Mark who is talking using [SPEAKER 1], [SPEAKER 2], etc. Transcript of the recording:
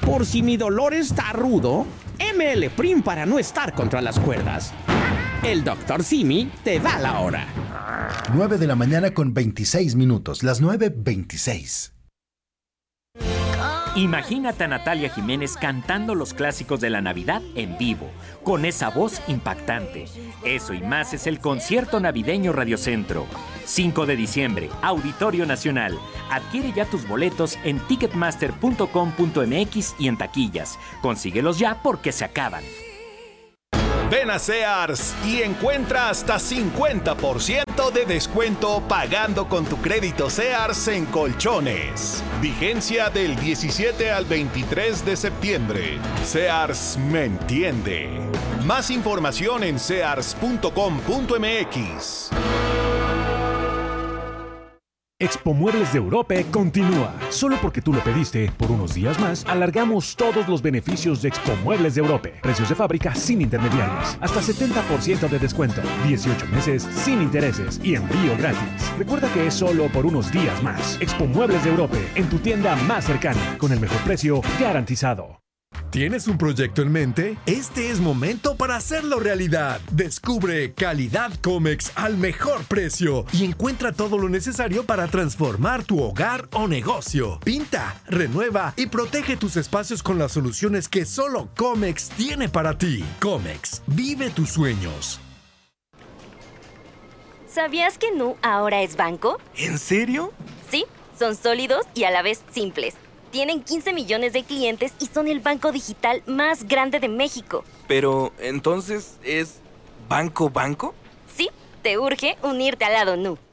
[SPEAKER 1] Por si mi dolor está rudo, ML Prim para no estar contra las cuerdas. El Dr. Simi te da la hora.
[SPEAKER 2] 9 de la mañana con 26 minutos, las 9:26.
[SPEAKER 3] Imagínate a Natalia Jiménez cantando los clásicos de la Navidad en vivo, con esa voz impactante. Eso y más es el Concierto Navideño Radiocentro. 5 de diciembre, Auditorio Nacional. Adquiere ya tus boletos en ticketmaster.com.mx y en taquillas. Consíguelos ya porque se acaban.
[SPEAKER 4] Ven a Sears y encuentra hasta 50% de descuento pagando con tu crédito Sears en colchones. Vigencia del 17 al 23 de septiembre. Sears me entiende. Más información en sears.com.mx.
[SPEAKER 5] Expo Muebles de Europe continúa. Solo porque tú lo pediste, por unos días más, alargamos todos los beneficios de Expo Muebles de Europe. Precios de fábrica sin intermediarios. Hasta 70% de descuento. 18 meses sin intereses y envío gratis. Recuerda que es solo por unos días más. Expo Muebles de Europe, en tu tienda más cercana, con el mejor precio garantizado.
[SPEAKER 6] ¿Tienes un proyecto en mente? Este es momento para hacerlo realidad. Descubre Calidad Comex al mejor precio y encuentra todo lo necesario para transformar tu hogar o negocio. Pinta, renueva y protege tus espacios con las soluciones que solo Comex tiene para ti. Comex, vive tus sueños.
[SPEAKER 7] ¿Sabías que Nu ahora es banco?
[SPEAKER 8] ¿En serio?
[SPEAKER 7] Sí, son sólidos y a la vez simples. Tienen 15 millones de clientes y son el banco digital más grande de México.
[SPEAKER 8] Pero, ¿entonces es banco?
[SPEAKER 7] Sí, te urge unirte al lado Nu.